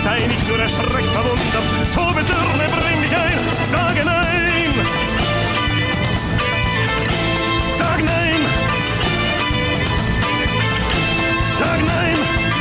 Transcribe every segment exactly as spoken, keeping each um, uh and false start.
sei nicht nur erschreckt, verwundert, tobe Zürne, bring dich ein, sage nein. Sag nein. Sag nein.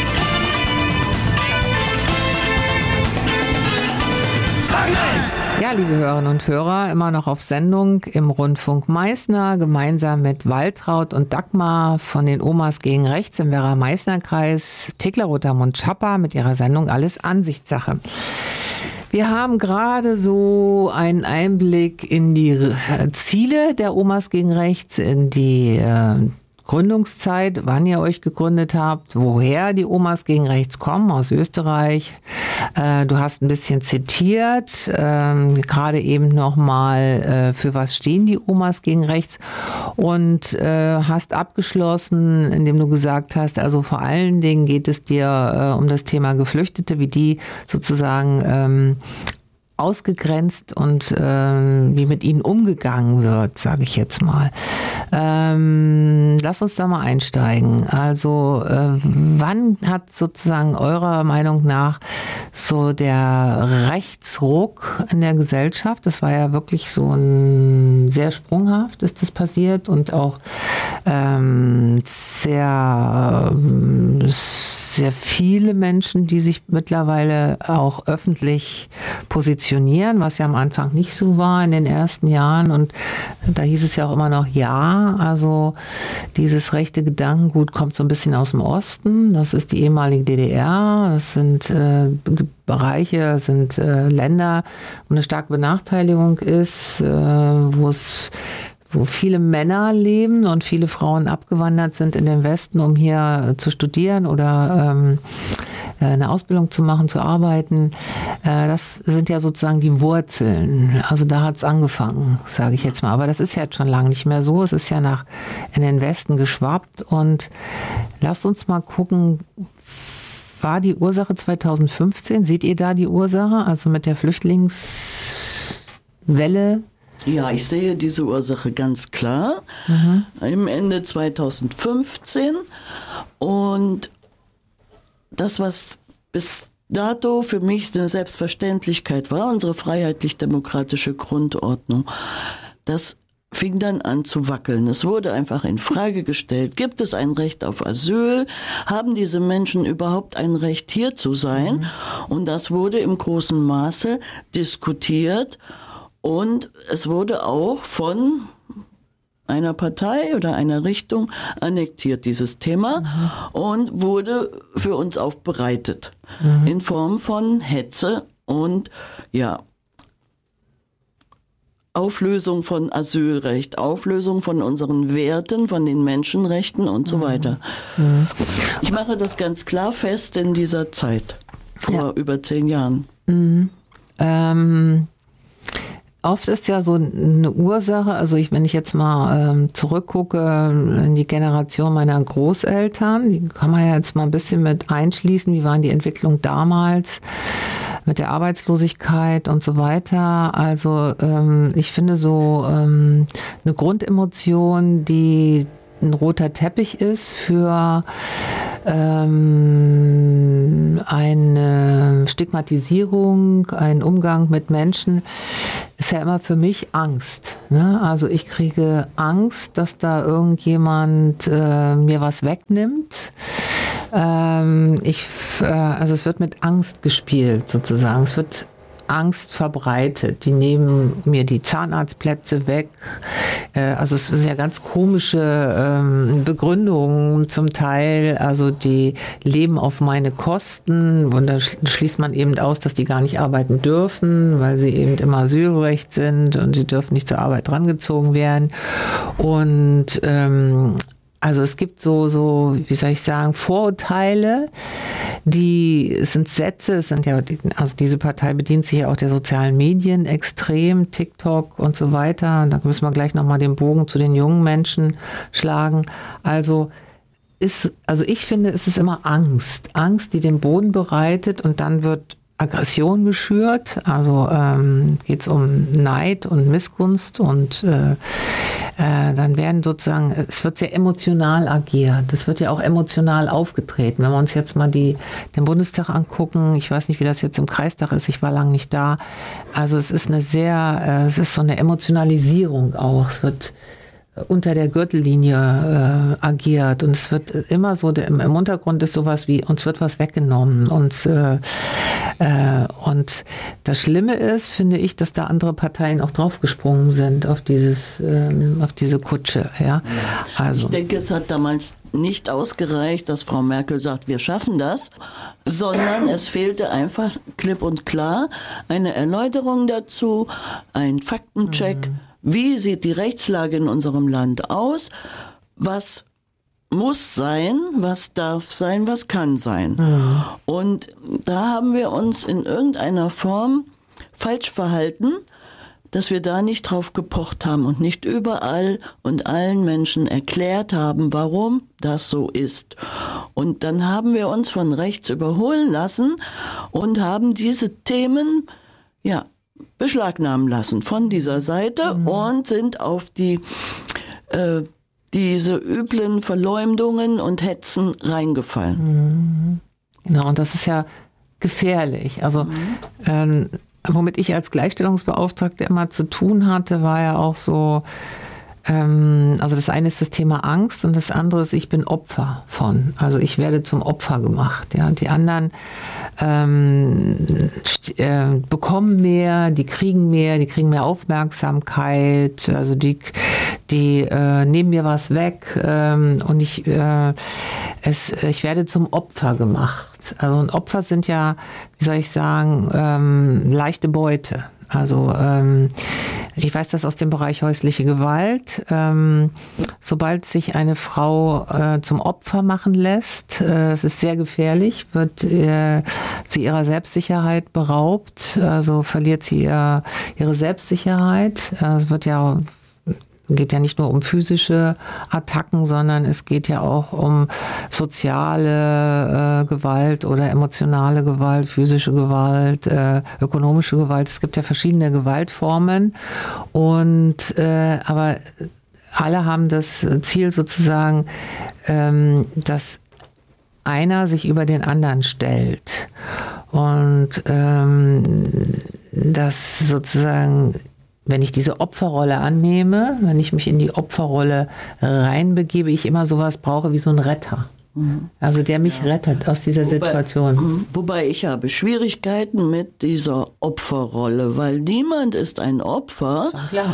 Sag nein. Ja, liebe Hörerinnen und Hörer, immer noch auf Sendung im Rundfunk Meißner, gemeinsam mit Waltraud und Dagmar von den Omas gegen Rechts im Werra-Meißner-Kreis, Thekla Rotermund-Schapper mit ihrer Sendung Alles Ansichtssache. Wir haben gerade so einen Einblick in die Ziele der Omas gegen Rechts, in die äh, Gründungszeit, wann ihr euch gegründet habt, woher die Omas gegen Rechts kommen, aus Österreich. Äh, du hast ein bisschen zitiert, äh, gerade eben nochmal, äh, für was stehen die Omas gegen Rechts, und äh, hast abgeschlossen, indem du gesagt hast, also vor allen Dingen geht es dir äh, um das Thema Geflüchtete, wie die sozusagen ähm, ausgegrenzt und äh, wie mit ihnen umgegangen wird, sage ich jetzt mal. Ähm, lass uns da mal einsteigen. Also äh, wann hat sozusagen eurer Meinung nach so der Rechtsruck in der Gesellschaft, das war ja wirklich so ein sehr sprunghaft ist das passiert und auch ähm, sehr, äh, sehr viele Menschen, die sich mittlerweile auch öffentlich positionieren, was ja am Anfang nicht so war in den ersten Jahren, und da hieß es ja auch immer noch ja, also dieses rechte Gedankengut kommt so ein bisschen aus dem Osten, das ist die ehemalige D D R, das sind äh, Bereiche, das sind äh, Länder, wo eine starke Benachteiligung ist, äh, wo es wo viele Männer leben und viele Frauen abgewandert sind in den Westen, um hier zu studieren oder ähm, eine Ausbildung zu machen, zu arbeiten. Äh, das sind ja sozusagen die Wurzeln. Also da hat es angefangen, sage ich jetzt mal. Aber das ist ja jetzt schon lange nicht mehr so. Es ist ja nach in den Westen geschwappt. Und lasst uns mal gucken, war die Ursache zweitausendfünfzehn? Seht ihr da die Ursache? Also mit der Flüchtlingswelle? Ja, ich sehe diese Ursache ganz klar. Mhm. Im Ende zweitausendfünfzehn. Und das, was bis dato für mich eine Selbstverständlichkeit war, unsere freiheitlich-demokratische Grundordnung, das fing dann an zu wackeln. Es wurde einfach in Frage gestellt, gibt es ein Recht auf Asyl? Haben diese Menschen überhaupt ein Recht, hier zu sein? Mhm. Und das wurde im großen Maße diskutiert. Und es wurde auch von einer Partei oder einer Richtung annektiert, dieses Thema, mhm. und wurde für uns aufbereitet mhm. in Form von Hetze und ja Auflösung von Asylrecht, Auflösung von unseren Werten, von den Menschenrechten und so weiter. Mhm. Ich mache das ganz klar fest in dieser Zeit, vor ja. über zehn Jahren. Mhm. Ähm Oft ist ja so eine Ursache, also ich, wenn ich jetzt mal ähm, zurückgucke in die Generation meiner Großeltern, die kann man ja jetzt mal ein bisschen mit einschließen, wie waren die Entwicklung damals mit der Arbeitslosigkeit und so weiter. Also ähm, ich finde so ähm, eine Grundemotion, die ein roter Teppich ist für ähm, eine Stigmatisierung, einen Umgang mit Menschen, ist ja immer für mich Angst. Ne? Also ich kriege Angst, dass da irgendjemand äh, mir was wegnimmt. Ähm, ich, äh, also es wird mit Angst gespielt sozusagen. Es wird Angst verbreitet. Die nehmen mir die Zahnarztplätze weg. Also es sind ja ganz komische ähm, Begründungen zum Teil. Also die leben auf meine Kosten. Und da schließt man eben aus, dass die gar nicht arbeiten dürfen, weil sie eben im Asylrecht sind und sie dürfen nicht zur Arbeit drangezogen werden. Und ähm, also es gibt so, so, wie soll ich sagen, Vorurteile, die, es sind Sätze, es sind ja, also diese Partei bedient sich ja auch der sozialen Medien extrem, TikTok und so weiter. Und da müssen wir gleich nochmal den Bogen zu den jungen Menschen schlagen. Also ist, also ich finde, es ist immer Angst. Angst, die den Boden bereitet, und dann wird Aggression geschürt, also ähm, geht es um Neid und Missgunst und äh, äh, dann werden sozusagen, es wird sehr emotional agiert, es wird ja auch emotional aufgetreten. Wenn wir uns jetzt mal die, den Bundestag angucken, ich weiß nicht, wie das jetzt im Kreistag ist, ich war lange nicht da, also es ist eine sehr, äh, es ist so eine Emotionalisierung auch, es wird unter der Gürtellinie äh, agiert und es wird immer so, der, im, im Untergrund ist sowas wie, uns wird was weggenommen und, äh, äh, und das Schlimme ist, finde ich, dass da andere Parteien auch draufgesprungen sind auf dieses, ähm, auf diese Kutsche, ja. Also. Ich denke, es hat damals nicht ausgereicht, dass Frau Merkel sagt, wir schaffen das, sondern es fehlte einfach klipp und klar eine Erläuterung dazu, ein Faktencheck. Mhm. Wie sieht die Rechtslage in unserem Land aus? Was muss sein, was darf sein, was kann sein? Mhm. Und da haben wir uns in irgendeiner Form falsch verhalten, dass wir da nicht drauf gepocht haben und nicht überall und allen Menschen erklärt haben, warum das so ist. Und dann haben wir uns von rechts überholen lassen und haben diese Themen, ja, beschlagnahmen lassen von dieser Seite mhm. und sind auf die äh, diese üblen Verleumdungen und Hetzen reingefallen. Mhm. Genau, und das ist ja gefährlich. Also mhm. ähm, womit ich als Gleichstellungsbeauftragte immer zu tun hatte, war ja auch so, ähm, also das eine ist das Thema Angst und das andere ist, ich bin Opfer von. Also ich werde zum Opfer gemacht. Ja, die anderen ähm, äh, bekommen mehr, die kriegen mehr, die kriegen mehr Aufmerksamkeit, also die, die äh, nehmen mir was weg ähm, und ich, äh, es, ich werde zum Opfer gemacht. Also und Opfer sind ja, wie soll ich sagen, ähm, leichte Beute. Also ähm, ich weiß das aus dem Bereich häusliche Gewalt. Ähm, sobald sich eine Frau äh, zum Opfer machen lässt, äh, es ist sehr gefährlich, wird äh, sie ihrer Selbstsicherheit beraubt, also verliert sie ihr, ihre Selbstsicherheit. Äh, es wird ja geht ja nicht nur um physische Attacken, sondern es geht ja auch um soziale äh, Gewalt oder emotionale Gewalt, physische Gewalt, äh, ökonomische Gewalt. Es gibt ja verschiedene Gewaltformen und äh, aber alle haben das Ziel sozusagen, ähm, dass einer sich über den anderen stellt und ähm, das sozusagen, wenn ich diese Opferrolle annehme, wenn ich mich in die Opferrolle reinbegebe, ich immer sowas brauche wie so einen Retter. Mhm. Also der mich ja. rettet aus dieser wobei, Situation. Wobei ich habe Schwierigkeiten mit dieser Opferrolle, weil niemand ist ein Opfer. Ja.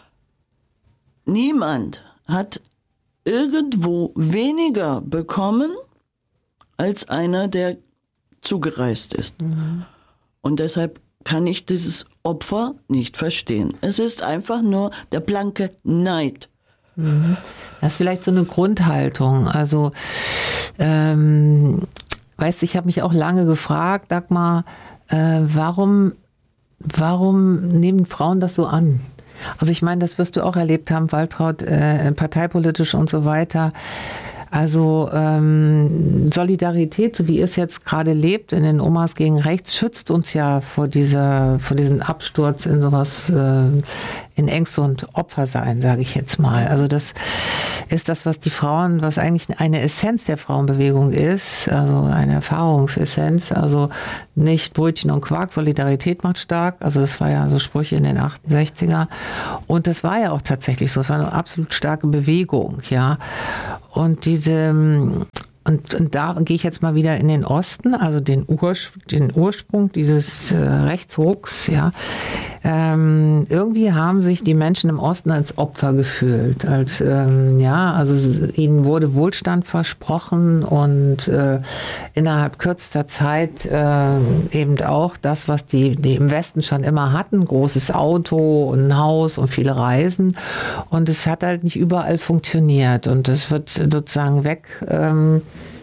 Niemand hat irgendwo weniger bekommen als einer, der zugereist ist. Mhm. Und deshalb kann ich dieses Opfer nicht verstehen. Es ist einfach nur der blanke Neid. Das ist vielleicht so eine Grundhaltung. Also, ähm, weißt du, ich habe mich auch lange gefragt, Dagmar, äh, warum, warum nehmen Frauen das so an? Also ich meine, das wirst du auch erlebt haben, Waltraud, äh, parteipolitisch und so weiter. Also ähm, Solidarität, so wie ihr es jetzt gerade lebt, in den Omas gegen Rechts, schützt uns ja vor dieser, vor diesem Absturz in sowas, äh, in Ängste und Opfersein, sage ich jetzt mal. Also das ist das, was die Frauen, was eigentlich eine Essenz der Frauenbewegung ist, also eine Erfahrungsessenz, also nicht Brötchen und Quark, Solidarität macht stark, also das war ja so Sprüche in den achtundsechziger und das war ja auch tatsächlich so, es war eine absolut starke Bewegung, ja. Und diese, und, und da gehe ich jetzt mal wieder in den Osten, also den, Ursch, den Ursprung dieses äh, Rechtsrucks, ja. Ähm, irgendwie haben sich die Menschen im Osten als Opfer gefühlt, als, ähm, ja, also ihnen wurde Wohlstand versprochen und äh, innerhalb kürzester Zeit äh, eben auch das, was die, die im Westen schon immer hatten, großes Auto und ein Haus und viele Reisen und es hat halt nicht überall funktioniert und es wird sozusagen weg ähm,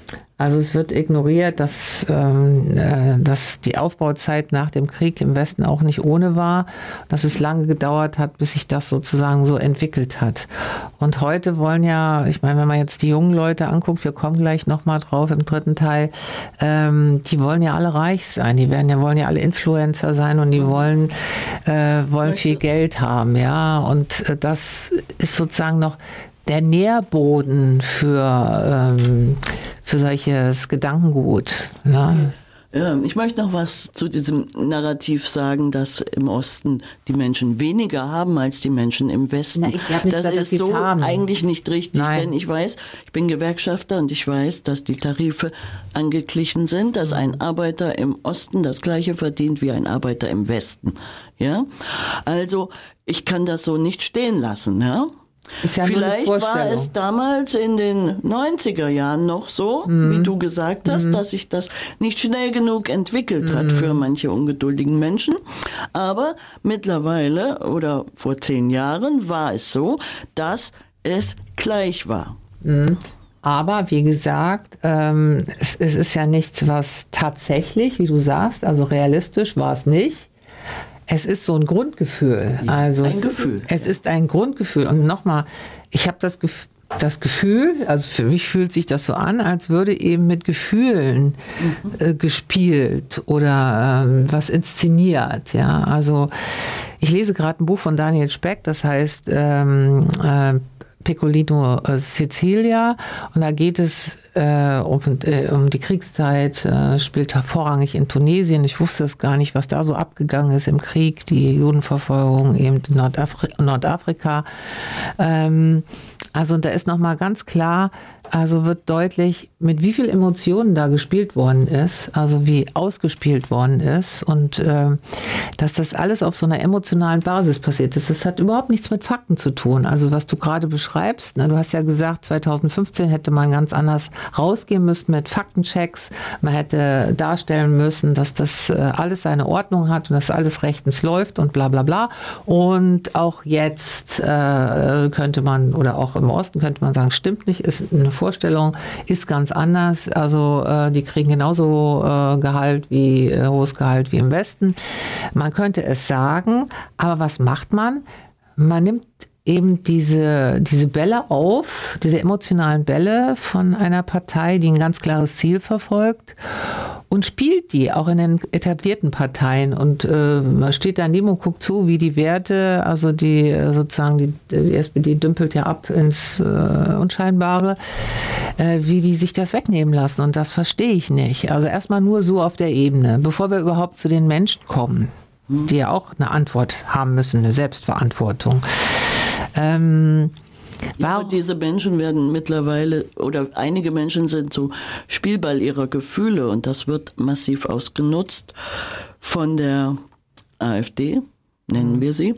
Also es wird ignoriert, dass, ähm, äh, dass die Aufbauzeit nach dem Krieg im Westen auch nicht ohne war, dass es lange gedauert hat, bis sich das sozusagen so entwickelt hat. Und heute wollen ja, ich meine, wenn man jetzt die jungen Leute anguckt, wir kommen gleich nochmal drauf im dritten Teil, ähm, die wollen ja alle reich sein, die werden ja, wollen ja alle Influencer sein und die wollen, äh, wollen viel Geld haben, ja, und äh, das ist sozusagen noch der Nährboden für, ähm, für solches Gedankengut. Ja. Ja, ich möchte noch was zu diesem Narrativ sagen, dass im Osten die Menschen weniger haben als die Menschen im Westen. Na, ich glaub nicht, das dass ist das so haben. eigentlich nicht richtig, Nein. denn ich weiß, ich bin Gewerkschafter und ich weiß, dass die Tarife angeglichen sind, dass ein Arbeiter im Osten das Gleiche verdient wie ein Arbeiter im Westen. Ja, also ich kann das so nicht stehen lassen, ja. Ist ja nur eine Vielleicht war Vorstellung. es damals in den neunziger Jahren noch so, Mhm. wie du gesagt hast, mhm. dass sich das nicht schnell genug entwickelt mhm. hat für manche ungeduldigen Menschen. Aber mittlerweile oder vor zehn Jahren war es so, dass es gleich war. Mhm. Aber wie gesagt, ähm, es, es ist ja nichts, was tatsächlich, wie du sagst, also realistisch war es nicht. Es ist so ein Grundgefühl. Ja, also ein es, Gefühl. Es ist ein Grundgefühl. Und nochmal, ich habe das, Gef- das Gefühl, also für mich fühlt sich das so an, als würde eben mit Gefühlen mhm. äh, gespielt oder ähm, was inszeniert. Ja, also ich lese gerade ein Buch von Daniel Speck, das heißt ähm, äh, Piccolino äh, Sicilia, und da geht es äh, um, äh, um die Kriegszeit, äh, spielt vorrangig in Tunesien. Ich wusste es gar nicht, was da so abgegangen ist im Krieg, die Judenverfolgung eben in Nordafri- Nordafrika. Ähm, also da ist nochmal ganz klar, also wird deutlich, mit wie viel Emotionen da gespielt worden ist, also wie ausgespielt worden ist und äh, dass das alles auf so einer emotionalen Basis passiert ist. Das hat überhaupt nichts mit Fakten zu tun. Also was du gerade beschreibst, ne, du hast ja gesagt, zweitausendfünfzehn hätte man ganz anders rausgehen müssen mit Faktenchecks. Man hätte darstellen müssen, dass das äh, alles seine Ordnung hat und dass alles rechtens läuft und bla bla bla. Und auch jetzt äh, könnte man, oder auch im Osten könnte man sagen, stimmt nicht, ist eine Vorstellung, ist ganz anders. Also äh, die kriegen genauso äh, Gehalt wie äh, hohes Gehalt wie im Westen. Man könnte es sagen, aber was macht man? Man nimmt eben diese, diese Bälle auf, diese emotionalen Bälle von einer Partei, die ein ganz klares Ziel verfolgt, und spielt die auch in den etablierten Parteien und äh, steht daneben und guckt zu, wie die Werte, also die sozusagen die, die S P D dümpelt ja ab ins äh, Unscheinbare, äh, wie die sich das wegnehmen lassen, und das verstehe ich nicht. Also erstmal nur so auf der Ebene, bevor wir überhaupt zu den Menschen kommen, die ja auch eine Antwort haben müssen, eine Selbstverantwortung. Ähm, ja, aber diese Menschen werden mittlerweile, oder einige Menschen sind so Spielball ihrer Gefühle, und das wird massiv ausgenutzt von der AfD, nennen wir sie.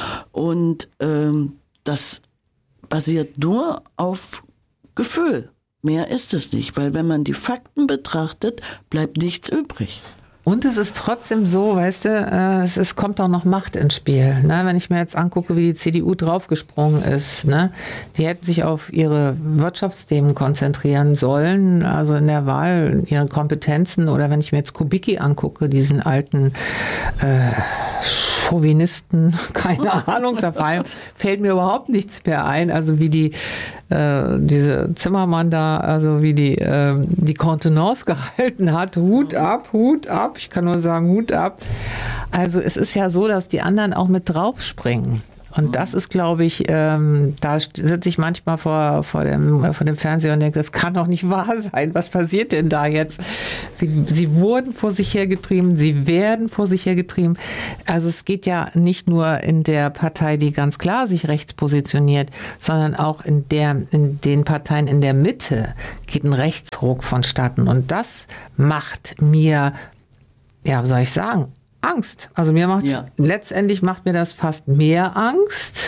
Und ähm, das basiert nur auf Gefühl. Mehr ist es nicht, weil wenn man die Fakten betrachtet, bleibt nichts übrig. Und es ist trotzdem so, weißt du, es, es kommt auch noch Macht ins Spiel. Ne? Wenn ich mir jetzt angucke, wie die C D U draufgesprungen ist, ne? Die hätten sich auf ihre Wirtschaftsthemen konzentrieren sollen, also in der Wahl, ihre Kompetenzen. Oder wenn ich mir jetzt Kubicki angucke, diesen alten äh, Chauvinisten, keine Ahnung, da fällt mir überhaupt nichts mehr ein. Also wie die äh, diese Zimmermann da, also wie die äh, die Kontenance gehalten hat. Hut ab, Hut ab. Ich kann nur sagen, Hut ab. Also es ist ja so, dass die anderen auch mit draufspringen. Und das ist, glaube ich, ähm, da sitze ich manchmal vor, vor, dem, vor dem Fernseher und denke, das kann doch nicht wahr sein. Was passiert denn da jetzt? Sie, sie wurden vor sich hergetrieben, sie werden vor sich hergetrieben. Also es geht ja nicht nur in der Partei, die ganz klar sich rechts positioniert, sondern auch in, der, in den Parteien in der Mitte geht ein Rechtsruck vonstatten. Und das macht mir, ja, was soll ich sagen, Angst. Also mir macht ja. letztendlich macht mir das fast mehr Angst,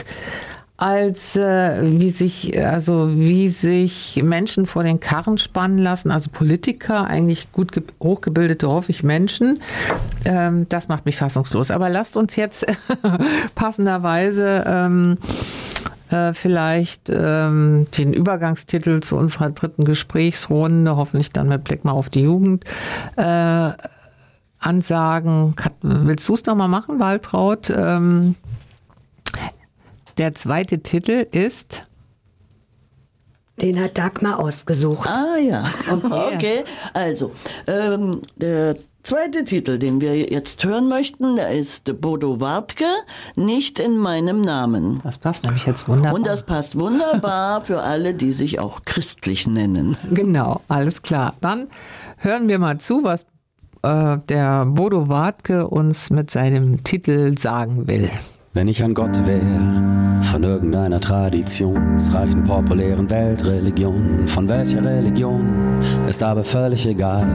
als äh, wie sich also wie sich Menschen vor den Karren spannen lassen, also Politiker, eigentlich gut ge- hochgebildete, hoffe ich, Menschen. Ähm, das macht mich fassungslos. Aber lasst uns jetzt passenderweise ähm, äh, vielleicht ähm, den Übergangstitel zu unserer dritten Gesprächsrunde, hoffentlich dann mit Blick mal auf die Jugend, äh, ansagen. Willst du es nochmal machen, Waltraud? Ähm, der zweite Titel ist... Den hat Dagmar ausgesucht. Ah ja, okay. Also, ähm, der zweite Titel, den wir jetzt hören möchten, der ist Bodo Wartke, Nicht in meinem Namen. Das passt nämlich jetzt wunderbar. Und das passt wunderbar für alle, die sich auch christlich nennen. Genau, alles klar. Dann hören wir mal zu, was äh, der Bodo Wartke uns mit seinem Titel sagen will. Wenn ich ein Gott wäre, von irgendeiner traditionsreichen, populären Weltreligion, von welcher Religion, ist aber völlig egal.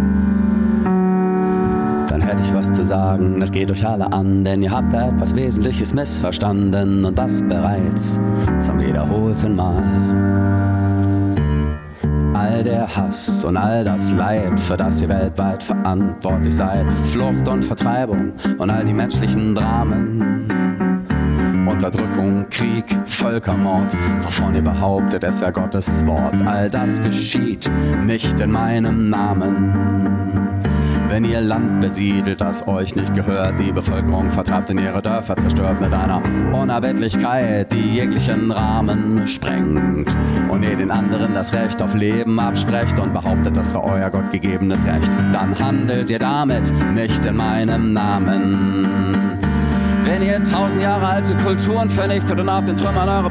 Dann hätte ich was zu sagen, das geht euch alle an, denn ihr habt etwas Wesentliches missverstanden und das bereits zum wiederholten Mal. All der Hass und all das Leid, für das ihr weltweit verantwortlich seid, Flucht und Vertreibung und all die menschlichen Dramen, Unterdrückung, Krieg, Völkermord, wovon ihr behauptet, es wäre Gottes Wort. All das geschieht nicht in meinem Namen. Wenn ihr Land besiedelt, das euch nicht gehört, die Bevölkerung vertreibt in ihre Dörfer, zerstört mit einer Unerbittlichkeit, die jeglichen Rahmen sprengt und ihr den anderen das Recht auf Leben absprecht und behauptet, das war euer gottgegebenes Recht, dann handelt ihr damit nicht in meinem Namen. Wenn ihr tausend Jahre alte Kulturen vernichtet und auf den Trümmern eure